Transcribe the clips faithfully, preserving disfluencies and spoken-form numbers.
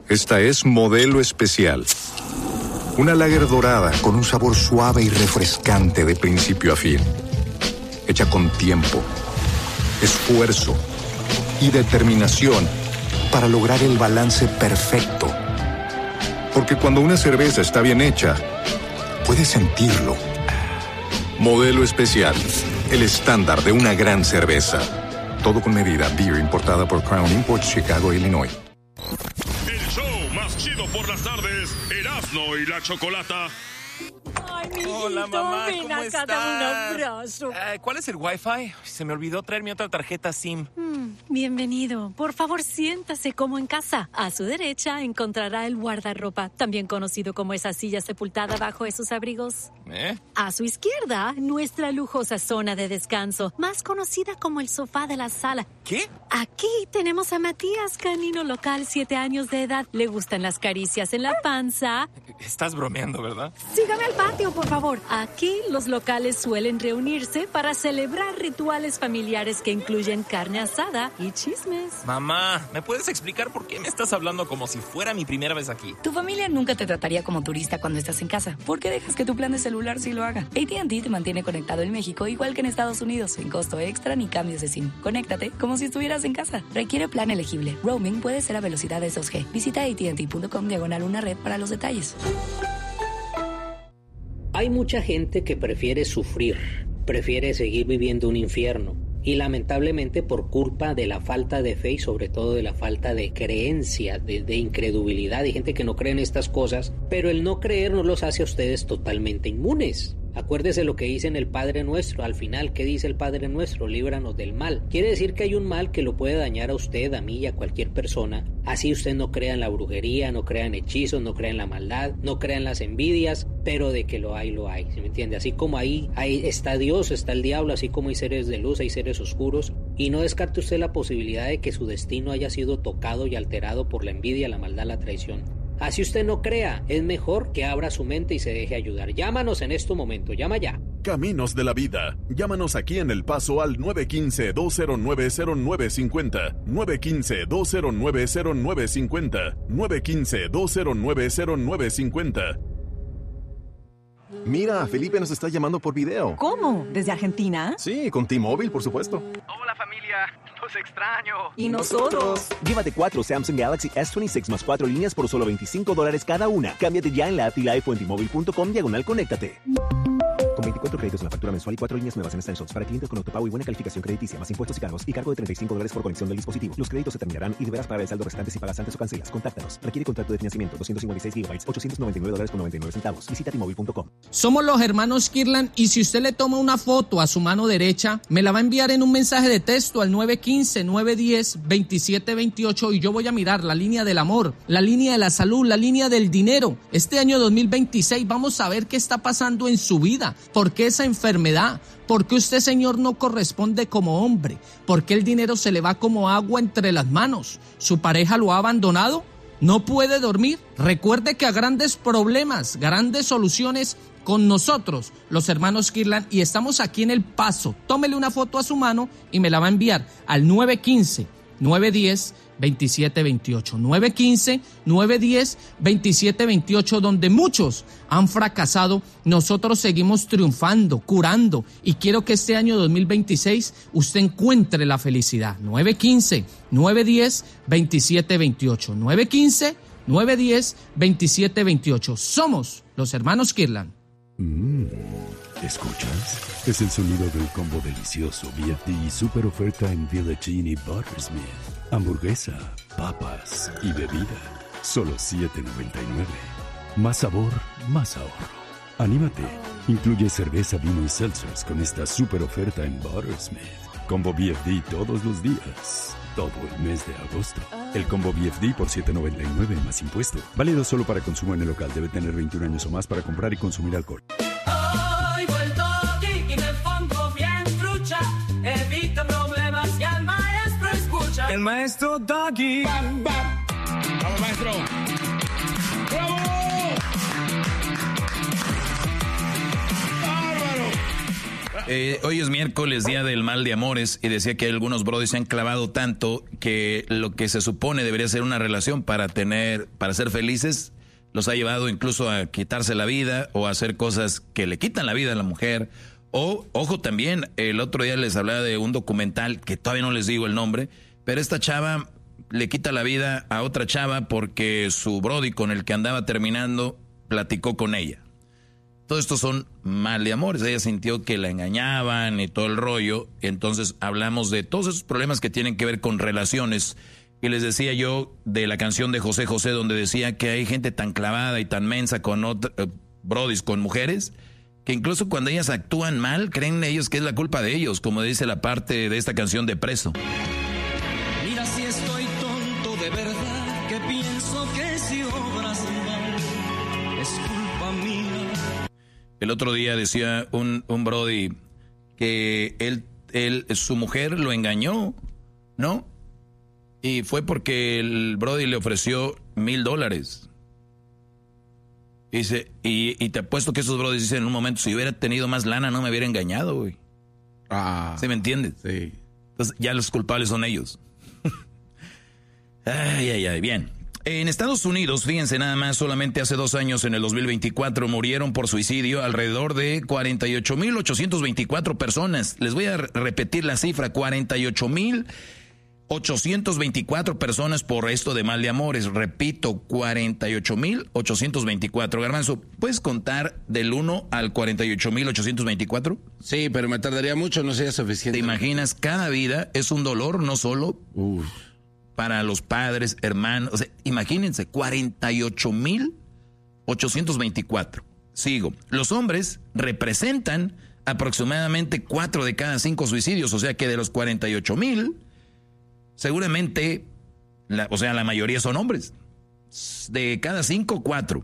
Esta es Modelo Especial. Una lager dorada con un sabor suave y refrescante de principio a fin. Hecha con tiempo, esfuerzo y determinación para lograr el balance perfecto. Porque cuando una cerveza está bien hecha, puedes sentirlo. Modelo Especial, el estándar de una gran cerveza. Todo con medida. Beer importada por Crown Imports, Chicago, Illinois. El show más chido por las tardes, Erasmo y la Chocolata. Ay, mijito, hola, mamá, ven ¿cómo acá, estás? dame un abrazo. Eh, ¿Cuál es el Wi-Fi? Se me olvidó traer mi otra tarjeta SIM. Mm, bienvenido. Por favor, siéntase como en casa. A su derecha encontrará el guardarropa, también conocido como esa silla sepultada bajo esos abrigos. ¿Eh? A su izquierda, nuestra lujosa zona de descanso, más conocida como el sofá de la sala. ¿Qué? Aquí tenemos a Matías, canino local, siete años de edad. Le gustan las caricias en la panza. Estás bromeando, ¿verdad? Sígame al patio, por favor. Aquí los locales suelen reunirse para celebrar rituales familiares que incluyen carne asada y chismes. Mamá, ¿me puedes explicar por qué me estás hablando como si fuera mi primera vez aquí? Tu familia nunca te trataría como turista cuando estás en casa. ¿Por qué dejas que tu plan de celular sí lo haga? A T and T te mantiene conectado en México igual que en Estados Unidos, sin costo extra ni cambios de SIM. Conéctate como si estuvieras en casa. Requiere plan elegible. Roaming puede ser a velocidades dos G. Visita A T and T punto com diagonal una red para los detalles. Hay mucha gente que prefiere sufrir, prefiere seguir viviendo un infierno. Y lamentablemente por culpa de la falta de fe y sobre todo de la falta de creencia, de, de incredulidad, hay gente que no cree en estas cosas, pero el no creer no los hace a ustedes totalmente inmunes. Acuérdese lo que dice en el Padre Nuestro, al final, ¿qué dice el Padre Nuestro? Líbranos del mal. Quiere decir que hay un mal que lo puede dañar a usted, a mí y a cualquier persona. Así usted no crea en la brujería, no crea en hechizos, no crea en la maldad, no crea en las envidias, pero de que lo hay, lo hay, ¿se me entiende? Así como ahí, ahí está Dios, está el diablo, así como hay seres de luz, hay seres oscuros, y no descarte usted la posibilidad de que su destino haya sido tocado y alterado por la envidia, la maldad, la traición. Así usted no crea, es mejor que abra su mente y se deje ayudar. Llámanos en este momento, llama ya. Caminos de la Vida. Llámanos aquí en El Paso al nueve uno cinco, dos cero nueve, cero nueve cinco cero, nueve uno cinco, dos cero nueve, cero nueve cinco cero, nueve uno cinco, dos cero nueve, cero nueve cinco cero. Mira, Felipe nos está llamando por video. ¿Cómo? ¿Desde Argentina? Sí, con T-Mobile, por supuesto. Hola, familia. Los extraño. ¿Y nosotros? Llévate cuatro Samsung Galaxy S veintiséis más cuatro líneas por solo veinticinco dólares cada una. Cámbiate ya en la app T-Life o en T-Mobile punto com diagonal conéctate. Con veinticuatro créditos en la factura mensual y cuatro líneas nuevas en Essentials para clientes con autopago y buena calificación crediticia, más impuestos y cargos y cargo de treinta y cinco dólares por conexión del dispositivo. Los créditos se terminarán y deberás pagar el saldo restante si pagas antes o cancelas. Contáctanos. Requiere contrato de financiamiento doscientos cincuenta y seis gigabytes, ochocientos noventa y nueve dólares con noventa y nueve centavos. Visita T Mobile punto com. Somos los hermanos Kirlan y si usted le toma una foto a su mano derecha, me la va a enviar en un mensaje de texto al nueve uno cinco, nueve uno cero, dos siete dos ocho y yo voy a mirar la línea del amor, la línea de la salud, la línea del dinero. Este año dos mil veintiséis vamos a ver qué está pasando en su vida, por qué esa enfermedad enfermedad, porque usted, señor, no corresponde como hombre, porque el dinero se le va como agua entre las manos, su pareja lo ha abandonado, no puede dormir. Recuerde que a grandes problemas, grandes soluciones con nosotros, los hermanos Kirlan, y estamos aquí en El Paso. Tómele una foto a su mano y me la va a enviar al nueve uno cinco, nueve uno cero, dos siete dos ocho, nueve uno cinco, nueve uno cero, dos siete dos ocho, donde muchos han fracasado, nosotros seguimos triunfando, curando, y quiero que este año dos mil veintiséis usted encuentre la felicidad. nueve uno cinco, nueve uno cero, dos siete dos ocho, nueve uno cinco, nueve uno cero, dos siete dos ocho. Somos los hermanos Kirlan. Mm, ¿escuchas? Es el sonido del combo delicioso B F D y super oferta en Village Inn y Buttersmith. Hamburguesa, papas y bebida. Solo siete noventa y nueve. Más sabor, más ahorro. Anímate. Incluye cerveza, vino y seltzers con esta super oferta en Buttersmith. Combo B F D todos los días. Todo el mes de agosto. El combo B F D por siete noventa y nueve más impuesto. Válido solo para consumo en el local. Debe tener veintiún años o más para comprar y consumir alcohol. Hoy vuelto aquí y me pongo bien trucha. Evito problemas y al maestro escucha. El maestro está aquí. ¡Bam, bam! ¡Vamos, maestro! ¡Bravo! ¡Bárbaro! Eh, hoy es miércoles, día del mal de amores, y decía que algunos brodis se han clavado tanto que lo que se supone debería ser una relación para tener, para ser felices, los ha llevado incluso a quitarse la vida o a hacer cosas que le quitan la vida a la mujer. O, ojo también, el otro día les hablaba de un documental que todavía no les digo el nombre, pero esta chava le quita la vida a otra chava porque su brody con el que andaba terminando platicó con ella. Todo esto son mal de amores. Ella sintió que la engañaban y todo el rollo. Entonces hablamos de todos esos problemas que tienen que ver con relaciones. Y les decía yo de la canción de José José donde decía que hay gente tan clavada y tan mensa con otra, eh, brodis, con mujeres, que incluso cuando ellas actúan mal, creen ellos que es la culpa de ellos, como dice la parte de esta canción de Preso. Mira si estoy tonto de verdad, que pienso que si obras mal es culpa mía. El otro día decía un, un brody que él, él, su mujer lo engañó, ¿no? Y fue porque el brody le ofreció mil dólares. Dice, y, y te apuesto que esos brodis dicen en un momento, si hubiera tenido más lana no me hubiera engañado, güey. Ah. ¿Sí me entiendes? Sí. Entonces ya los culpables son ellos. Ay, ay, ay, bien. En Estados Unidos, fíjense nada más, solamente hace dos años, en el dos mil veinticuatro, murieron por suicidio alrededor de cuarenta y ocho mil ochocientas veinticuatro personas. Les voy a repetir la cifra, cuarenta y ocho mil ochocientas veinticuatro personas por esto de mal de amores. Repito, cuarenta y ocho mil ochocientos veinticuatro. Garbanzo, ¿puedes contar del uno al cuarenta y ocho mil ochocientos veinticuatro? Sí, pero me tardaría mucho, no sería suficiente. ¿Te imaginas? Cada vida es un dolor, no solo... Uf. Para los padres, hermanos, o sea, imagínense, cuarenta y ocho mil ochocientos veinticuatro. Sigo. Los hombres representan aproximadamente cuatro de cada cinco suicidios, o sea que de los cuarenta y ocho mil, seguramente, la, o sea, la mayoría son hombres. De cada cinco, cuatro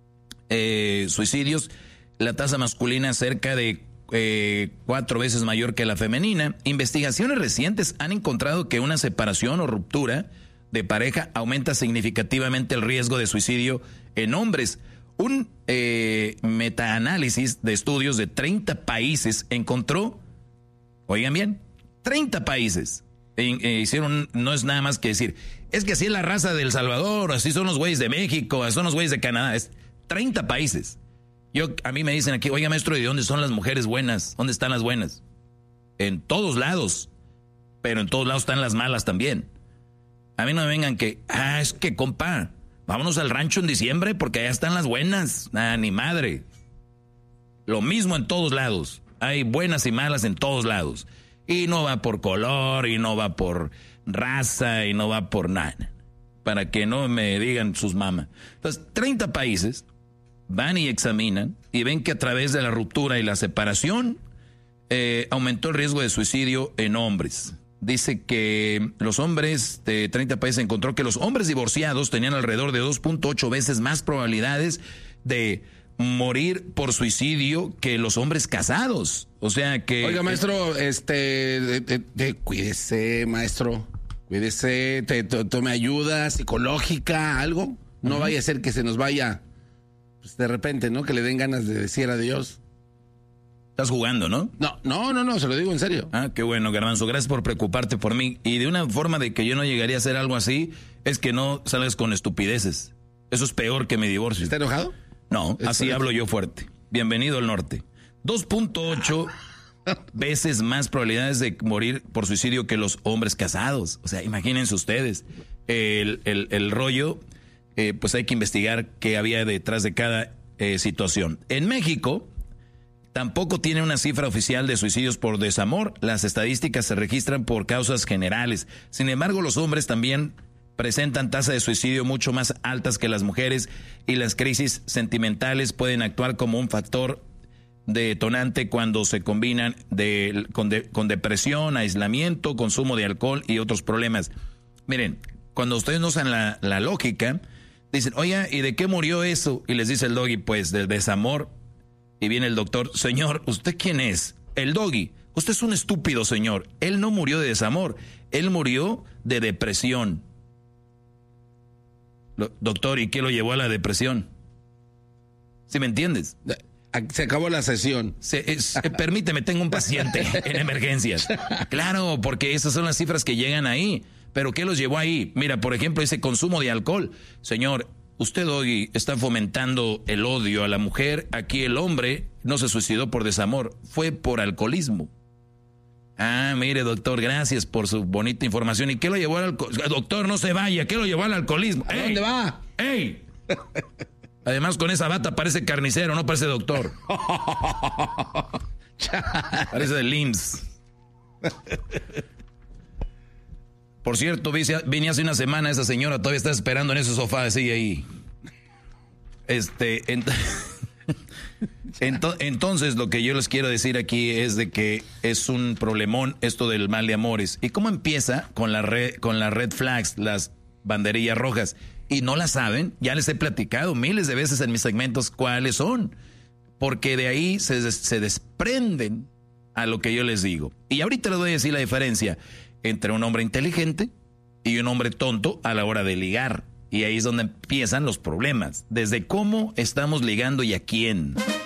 eh, suicidios, la tasa masculina cerca de Eh, cuatro veces mayor que la femenina. Investigaciones recientes han encontrado que una separación o ruptura de pareja aumenta significativamente el riesgo de suicidio en hombres. Un eh, metaanálisis de estudios de treinta países encontró, oigan bien, treinta países e, e hicieron, no es nada más que decir, es que así es la raza de El Salvador, así son los güeyes de México, así son los güeyes de Canadá, es treinta países. Yo, a mí me dicen aquí, oiga maestro, ¿y dónde son las mujeres buenas? ¿Dónde están las buenas? En todos lados, pero en todos lados están las malas también. A mí no me vengan que, ah, es que compa, vámonos al rancho en diciembre porque allá están las buenas. Ah, ni madre. Lo mismo en todos lados. Hay buenas y malas en todos lados. Y no va por color, y no va por raza, y no va por nada. Para que no me digan sus mamás. Entonces, treinta países van y examinan y ven que a través de la ruptura y la separación eh, aumentó el riesgo de suicidio en hombres. Dice que los hombres de treinta países encontró que los hombres divorciados tenían alrededor de dos punto ocho veces más probabilidades de morir por suicidio que los hombres casados. O sea que... Oiga, maestro, este, de, de, de, cuídese, maestro, cuídese, te, te, tome ayuda psicológica, algo. No uh-huh. vaya a ser que se nos vaya... Pues de repente, ¿no? Que le den ganas de decir adiós. Estás jugando, ¿no? No, no, no, no, se lo digo en serio. Ah, qué bueno, Garbanzo. Gracias por preocuparte por mí. Y de una forma de que yo no llegaría a hacer algo así, es que no salgas con estupideces. Eso es peor que mi divorcio. ¿Está enojado? No, así es? hablo yo fuerte. Bienvenido al norte. dos punto ocho veces más probabilidades de morir por suicidio que los hombres casados. O sea, imagínense ustedes. El, el, el rollo... Eh, pues hay que investigar qué había detrás de cada eh, situación. En México tampoco tiene una cifra oficial de suicidios por desamor. Las estadísticas se registran por causas generales. Sin embargo, los hombres también presentan tasas de suicidio mucho más altas que las mujeres y las crisis sentimentales pueden actuar como un factor detonante cuando se combinan de, con, de, con depresión, aislamiento, consumo de alcohol y otros problemas. Miren, cuando ustedes no usan la, la lógica... Dicen, oiga, ¿y de qué murió eso? Y les dice el doggy, pues, del desamor. Y viene el doctor, señor, ¿usted quién es? El doggy, usted es un estúpido, señor. Él no murió de desamor, él murió de depresión. Lo, doctor, ¿y qué lo llevó a la depresión? ¿Sí me entiendes? Se acabó la sesión. Se, es, eh, permíteme, tengo un paciente en emergencias. Claro, porque esas son las cifras que llegan ahí. ¿Pero qué los llevó ahí? Mira, por ejemplo, ese consumo de alcohol. Señor, usted hoy está fomentando el odio a la mujer. Aquí el hombre no se suicidó por desamor, fue por alcoholismo. Ah, mire, doctor, gracias por su bonita información. ¿Y qué lo llevó al alcoholismo? Doctor, no se vaya, ¿qué lo llevó al alcoholismo? ¿A dónde va? ¡Ey! Además, con esa bata parece carnicero, no parece doctor. Parece del I M S S. Por cierto, vine hace una semana, esa señora todavía está esperando en ese sofá, sigue ahí. Este, ent ent entonces lo que yo les quiero decir aquí es de que es un problemón esto del mal de amores. ¿Y cómo empieza? Con la red, con las red flags, las banderillas rojas. Y no la saben, ya les he platicado miles de veces en mis segmentos cuáles son. Porque de ahí se, se desprenden a lo que yo les digo. Y ahorita les voy a decir la diferencia entre un hombre inteligente y un hombre tonto a la hora de ligar. Y ahí es donde empiezan los problemas. Desde cómo estamos ligando y a quién.